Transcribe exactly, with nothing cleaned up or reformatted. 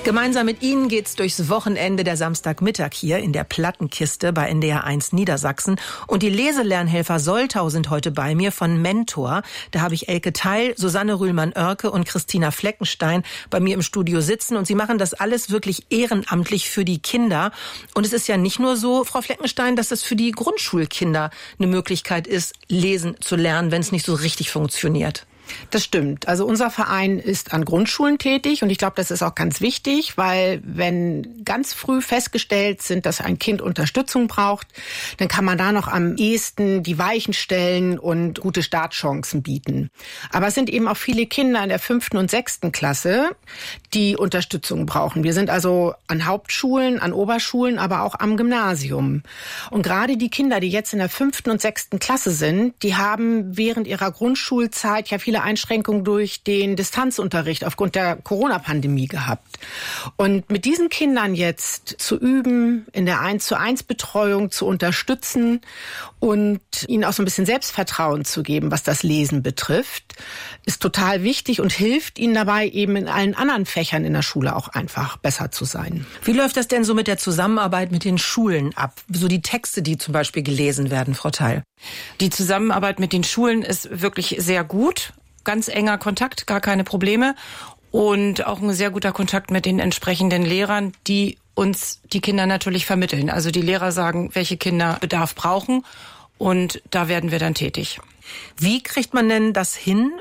Gemeinsam mit Ihnen geht's durchs Wochenende der Samstagmittag hier in der Plattenkiste bei N D R eins Niedersachsen. Und die Leselernhelfer Soltau sind heute bei mir von Mentor. Da habe ich Elke Theil, Susanne Rühlmann-Oerke und Christina Fleckenstein bei mir im Studio sitzen. Und sie machen das alles wirklich ehrenamtlich für die Kinder. Und es ist ja nicht nur so, Frau Fleckenstein, dass es für die Grundschulkinder eine Möglichkeit ist, lesen zu lernen, wenn es nicht so richtig funktioniert. Das stimmt. Also unser Verein ist an Grundschulen tätig und ich glaube, das ist auch ganz wichtig, weil wenn ganz früh festgestellt sind, dass ein Kind Unterstützung braucht, dann kann man da noch am ehesten die Weichen stellen und gute Startchancen bieten. Aber es sind eben auch viele Kinder in der fünften und sechsten Klasse, die Unterstützung brauchen. Wir sind also an Hauptschulen, an Oberschulen, aber auch am Gymnasium. Und gerade die Kinder, die jetzt in der fünften und sechsten Klasse sind, die haben während ihrer Grundschulzeit ja viele Einschränkungen durch den Distanzunterricht aufgrund der Corona-Pandemie gehabt. Und mit diesen Kindern jetzt zu üben, in der eins zu eins Betreuung zu unterstützen und ihnen auch so ein bisschen Selbstvertrauen zu geben, was das Lesen betrifft, ist total wichtig und hilft ihnen dabei, eben in allen anderen Fächern in der Schule auch einfach besser zu sein. Wie läuft das denn so mit der Zusammenarbeit mit den Schulen ab? So die Texte, die zum Beispiel gelesen werden, Frau Theil. Die Zusammenarbeit mit den Schulen ist wirklich sehr gut. Ganz enger Kontakt, gar keine Probleme. Und auch ein sehr guter Kontakt mit den entsprechenden Lehrern, die uns die Kinder natürlich vermitteln. Also die Lehrer sagen, welche Kinder Bedarf brauchen. Und da werden wir dann tätig. Wie kriegt man denn das hin,